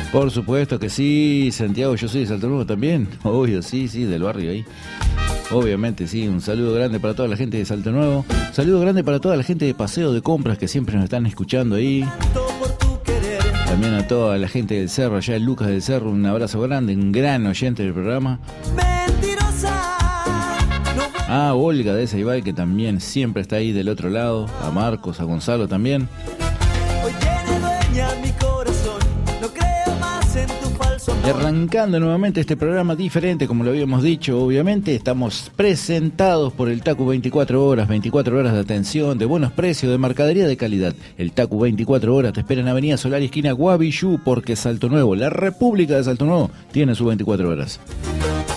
Por supuesto que sí, Santiago, yo soy de Salto Nuevo también. Obvio, sí, del barrio ahí. Obviamente, sí, un saludo grande para toda la gente de Salto Nuevo. Un saludo grande para toda la gente de Paseo de Compras que siempre nos están escuchando ahí. También a toda la gente del Cerro, allá en Lucas del Cerro, un abrazo grande, un gran oyente del programa. A Olga de Ceibal, que también siempre está ahí del otro lado. A Marcos, a Gonzalo también. Y arrancando nuevamente este programa diferente, como lo habíamos dicho, obviamente estamos presentados por el Taku 24 horas de atención, de buenos precios, de mercadería de calidad. El Taku 24 horas te espera en Avenida Solar, esquina Guavillú, porque Salto Nuevo, la República de Salto Nuevo, tiene sus 24 horas.